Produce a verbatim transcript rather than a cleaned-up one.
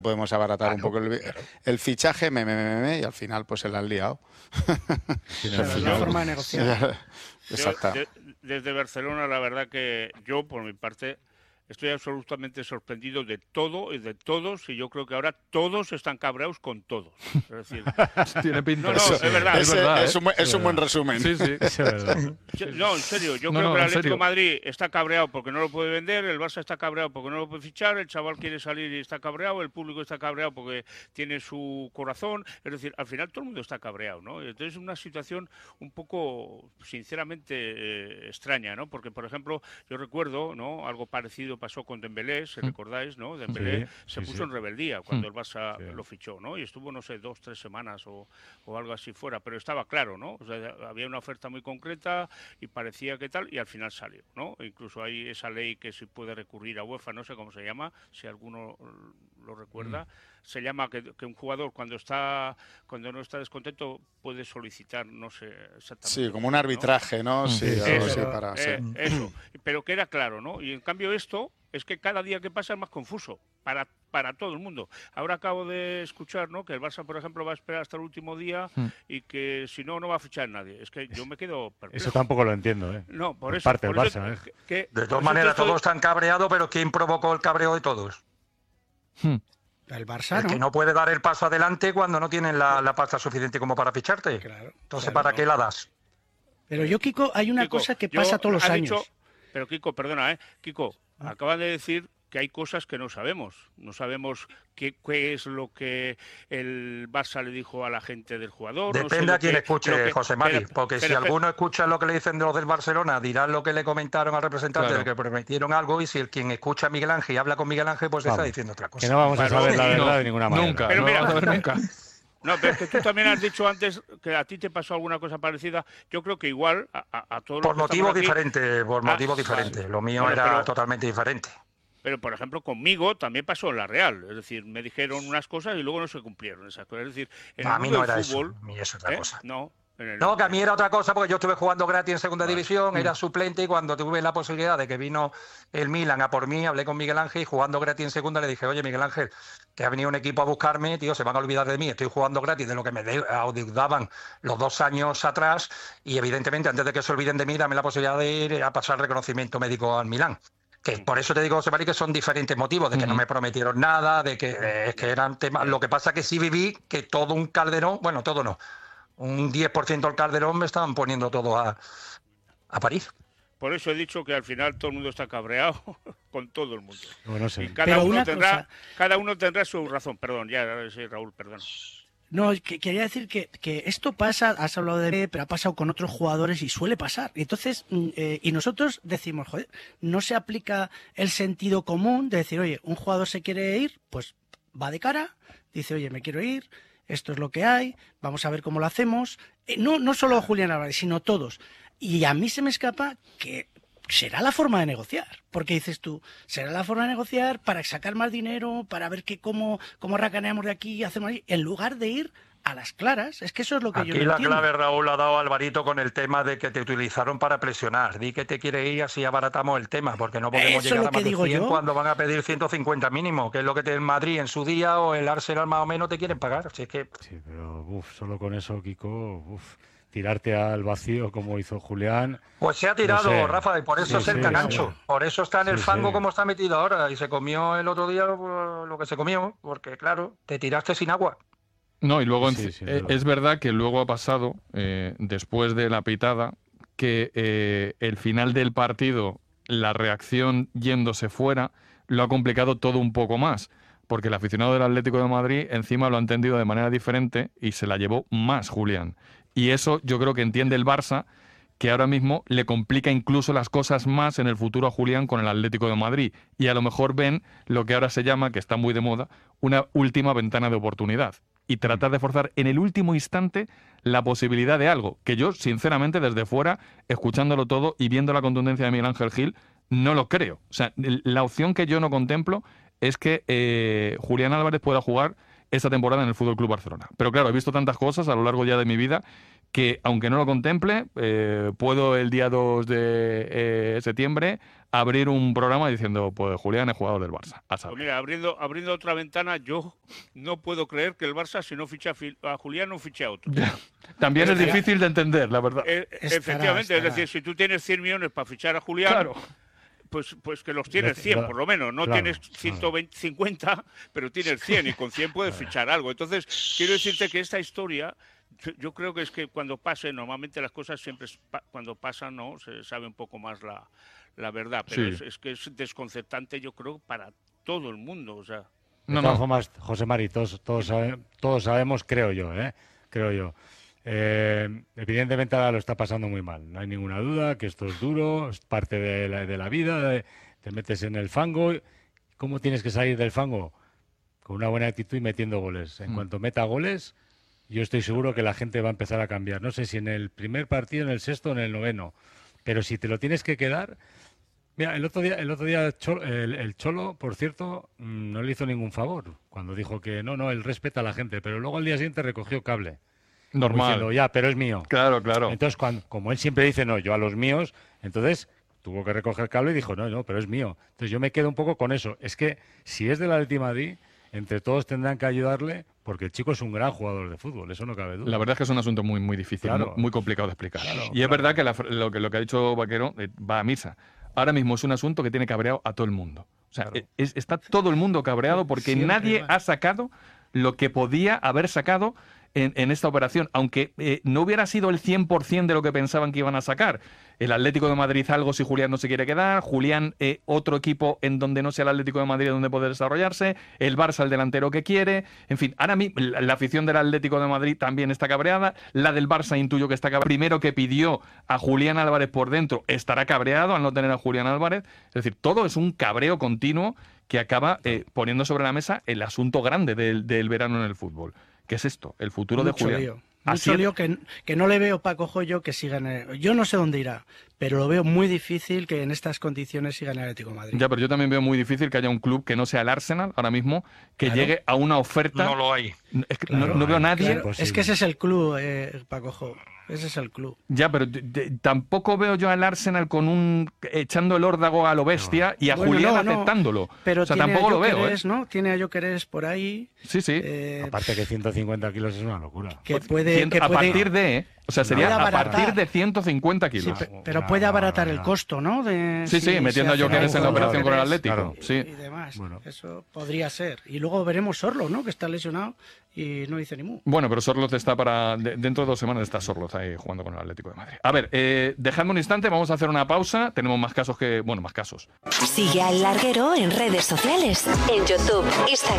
podemos abaratar claro, un poco el, claro. el fichaje, me, me, me, me, y al final pues se la han liado. Pero es la forma de negociar. Exacto. De, desde Barcelona, la verdad que yo, por mi parte, estoy absolutamente sorprendido de todo y de todos, y yo creo que ahora todos están cabreados con todos. Es decir, tiene pinta. No, no, Eso, es verdad. Es, verdad, es, ¿eh? un, es, es un buen resumen. Sí, sí, es verdad. No, en serio, yo no, creo no, que el en Atlético serio. de Madrid está cabreado porque no lo puede vender, el Barça está cabreado porque no lo puede fichar, el chaval quiere salir y está cabreado, el público está cabreado porque tiene su corazón, es decir, al final todo el mundo está cabreado, ¿no? Entonces es una situación un poco, sinceramente, eh, extraña, ¿no? Porque, por ejemplo, yo recuerdo, ¿no? Algo parecido pasó con Dembélé, si recordáis, ¿no? Dembélé Sí, se sí, puso sí. en rebeldía cuando Mm. el Barça Sí. lo fichó, ¿no? Y estuvo, no sé, dos, tres semanas o, o algo así fuera, pero estaba claro, ¿no? O sea, había una oferta muy concreta y parecía que tal, y al final salió, ¿no? E incluso hay esa ley que se puede recurrir a UEFA, no sé cómo se llama, si alguno lo recuerda, mm. se llama que, que un jugador cuando está cuando no está descontento puede solicitar, no sé exactamente. Sí, como un arbitraje, ¿no? ¿no? Sí, eso, algo así pero, para, eh, sí. eso, pero que era claro, ¿no? Y en cambio esto es que cada día que pasa es más confuso para para todo el mundo. Ahora acabo de escuchar, ¿no? Que el Barça, por ejemplo, va a esperar hasta el último día mm. y que si no, no va a fichar nadie. Es que yo me quedo perplejo. Eso tampoco lo entiendo, ¿eh? No, por, por eso. parte del por Barça, eso, ¿eh? Que, de todas maneras, estoy... todos están cabreados, pero ¿quién provocó el cabreo de todos? Hmm. El Barça, el ¿no? que no puede dar el paso adelante cuando no tienen la, la pasta suficiente como para ficharte. Claro, Entonces, claro, ¿para no. qué la das? Pero yo, Kiko, hay una Kiko, cosa que yo, pasa todos los años. Dicho, pero Kiko, perdona, ¿eh? Kiko, ah. acaban de decir que hay cosas que no sabemos. No sabemos qué, qué es lo que el Barça le dijo a la gente del jugador. Depende no sé a quién que, escuche, que, José Mari, espera, porque espera, si espera. alguno escucha lo que le dicen de los del Barcelona, dirán lo que le comentaron al representante, claro. de que prometieron algo, y si el quien escucha a Miguel Ángel y habla con Miguel Ángel, pues vamos, está diciendo otra cosa. Que no vamos a saber la verdad no, de ninguna manera. Nunca, pero no mira, vamos a ver nunca. No, pero es que tú también has dicho antes que a ti te pasó alguna cosa parecida. Yo creo que igual a, a, a todos por los motivos aquí, diferentes, por ah, motivos diferentes. Vale. Lo mío bueno, era pero, totalmente diferente. Pero, por ejemplo, conmigo también pasó en la Real. Es decir, me dijeron unas cosas y luego no se cumplieron esas cosas. Es decir, en no, el a mí mundo no era del fútbol, eso. A mí es otra ¿eh? cosa. No. El... No, que a mí era otra cosa porque yo estuve jugando gratis en segunda vale. división, mm. era suplente y cuando tuve la posibilidad de que vino el Milan a por mí, hablé con Miguel Ángel y jugando gratis en segunda le dije, oye Miguel Ángel, que ha venido un equipo a buscarme, tío, se van a olvidar de mí, estoy jugando gratis de lo que me adeudaban los dos años atrás y evidentemente antes de que se olviden de mí, dame la posibilidad de ir a pasar reconocimiento médico al Milán. Que por eso te digo, José Mari, que son diferentes motivos, de que uh-huh. no me prometieron nada, de que eh, es que eran temas. Lo que pasa es que sí viví que todo un Calderón, bueno, todo no, un diez por ciento del Calderón me estaban poniendo todo a, a París. Por eso he dicho que al final todo el mundo está cabreado con todo el mundo. Bueno, sí. Y cada Pero uno una tendrá, cosa... cada uno tendrá su razón. Perdón, ya, sí, Raúl, perdón. No, que, quería decir que, que esto pasa, has hablado de pero ha pasado con otros jugadores y suele pasar. Entonces, eh, y nosotros decimos, joder, no se aplica el sentido común de decir, oye, un jugador se quiere ir, pues va de cara, dice, oye, me quiero ir, esto es lo que hay, vamos a ver cómo lo hacemos. Eh, no, no solo Julián Álvarez, sino todos. Y a mí se me escapa que será la forma de negociar, porque dices tú, será la forma de negociar para sacar más dinero, para ver que cómo, cómo racaneamos de aquí y hacemos ahí, en lugar de ir a las claras. Es que eso es lo que aquí yo no la entiendo. clave, Raúl, ha dado Alvarito con el tema de que te utilizaron para presionar. Di que te quiere ir, así abaratamos el tema, porque no podemos eso llegar a más de cien yo. cuando van a pedir ciento cincuenta mínimo, que es lo que te, el Madrid en su día o el Arsenal más o menos te quieren pagar. Así es que... Sí, pero uf, solo con eso, Kiko, uf, tirarte al vacío como hizo Julián. Pues se ha tirado, no sé. Rafa, y por eso sí, es el sí, canancho. sí. Por eso está en el sí, fango sí. como está metido ahora. Y se comió el otro día lo, lo que se comió, porque claro, te tiraste sin agua. No, y luego sí, sí, eh, es verdad que luego ha pasado, eh, después de la pitada, que eh, el final del partido, la reacción yéndose fuera, lo ha complicado todo un poco más. Porque el aficionado del Atlético de Madrid encima lo ha entendido de manera diferente y se la llevó más Julián. Y eso yo creo que entiende el Barça, que ahora mismo le complica incluso las cosas más en el futuro a Julián con el Atlético de Madrid. Y a lo mejor ven lo que ahora se llama, que está muy de moda, una última ventana de oportunidad. Y tratar de forzar en el último instante la posibilidad de algo. Que yo, sinceramente, desde fuera, escuchándolo todo y viendo la contundencia de Miguel Ángel Gil, no lo creo. O sea, la opción que yo no contemplo es que eh, Julián Álvarez pueda jugar esta temporada en el F C Barcelona. Pero claro, he visto tantas cosas a lo largo ya de mi vida que, aunque no lo contemple, eh, puedo el día dos de eh, septiembre abrir un programa diciendo, pues Julián es jugador del Barça. A saber. Pues mira, abriendo, abriendo otra ventana, yo no puedo creer que el Barça, si no ficha a Julián, no fiche a otro. Ya. También es difícil de entender, la verdad. Eh, Estará, efectivamente, estará. es decir, si tú tienes cien millones para fichar a Julián, Claro. pues, pues que los tienes Lo- cien lo- por lo menos. No claro, tienes ciento veinte, cincuenta, pero tienes cien y con cien puedes fichar algo. Entonces, quiero decirte que esta historia, yo- yo creo que es que cuando pase, normalmente las cosas siempre, es pa- cuando pasan, ¿no? Se sabe un poco más la, la verdad. Pero Sí. es, es que es desconcertante, yo creo, para todo el mundo. O sea, De No, todas no. formas, José Mari, todos, todos, sabe- todos sabemos, creo yo, ¿eh? creo yo. Eh, evidentemente ahora lo está pasando muy mal, no hay ninguna duda que esto es duro, es parte de la, de la vida, de- te metes en el fango. ¿Cómo tienes que salir del fango? Con una buena actitud y metiendo goles. En Mm. cuanto meta goles, yo estoy seguro que la gente va a empezar a cambiar. No sé si en el primer partido, en el sexto o en el noveno, pero si te lo tienes que quedar... Mira, el otro día, el otro día Cho- el, el Cholo, por cierto, mm, no le hizo ningún favor cuando dijo que no, no, él respeta a la gente, pero luego al día siguiente recogió cable. Como Normal. diciendo, ya, pero es mío. Claro, claro. Entonces, cuando, como él siempre dice, no, yo a los míos, entonces tuvo que recoger cable y dijo, no, no, pero es mío. Entonces yo me quedo un poco con eso. Es que si es del Atleti Madrid, entre todos tendrán que ayudarle, porque el chico es un gran jugador de fútbol, eso no cabe duda. La verdad es que es un asunto muy, muy difícil, Claro. muy, muy complicado de explicar. Claro, y es claro. verdad que, la fr- lo que lo que ha dicho Vaquero eh, va a misa. Ahora mismo es un asunto que tiene cabreado a todo el mundo. O sea, Claro. eh, es- está todo el mundo cabreado porque Siempre nadie igual. ha sacado lo que podía haber sacado en, en esta operación, aunque eh, no hubiera sido el cien por ciento de lo que pensaban que iban a sacar. El Atlético de Madrid algo si Julián no se quiere quedar, Julián eh, otro equipo en donde no sea el Atlético de Madrid donde poder desarrollarse, el Barça el delantero que quiere, en fin, ahora mismo la, la afición del Atlético de Madrid también está cabreada, la del Barça intuyo que está cabreada. Primero que pidió a Julián Álvarez por dentro estará cabreado al no tener a Julián Álvarez, es decir, todo es un cabreo continuo que acaba eh, poniendo sobre la mesa el asunto grande del, del verano en el fútbol. ¿Qué es esto? El futuro Mucho de Julián. lío. Así Mucho es. lío que, que no le veo Paco Joyo que siga en el... Yo no sé dónde irá, pero lo veo muy difícil que en estas condiciones siga en el Atlético de Madrid. Ya, pero yo también veo muy difícil que haya un club que no sea el Arsenal ahora mismo, que Claro. llegue a una oferta. No lo hay. Es que Claro, no, no veo a hay, nadie. claro. Es Imposible. que ese es el club, eh, Paco Joyo. Ese es el club. Ya, pero de- de- tampoco veo yo al Arsenal con un echando el órdago a lo bestia y a Bueno, Julián no, no, aceptándolo. Pero o sea, tiene tampoco a lo veo, ¿eh? Gyökeres, ¿no? Tiene a Gyökeres por ahí. Sí, sí. eh, Aparte que ciento cincuenta kilos es una locura. que puede, Cien- que a puede- partir de, ¿eh? O sea, sería Puede a abaratar. partir de ciento cincuenta Sí, kilos. pe- Una- pero una puede abaratar el barbaridad. costo, ¿no? De, Sí, sí, si metiendo a se hace Gyökeres en la algo con operación con el Gyökeres Atlético. Claro. Sí. Y demás. Bueno. Eso podría ser. Y luego veremos Sorlo, ¿no? Que está lesionado y no dice ni mu. Bueno, pero Sorloz está para... de- dentro de dos semanas está Sorloz ahí jugando con el Atlético de Madrid. A ver, eh, dejadme un instante, vamos a hacer una pausa. Tenemos más casos que... Bueno, más casos. Sigue al Larguero en redes sociales. En YouTube, Instagram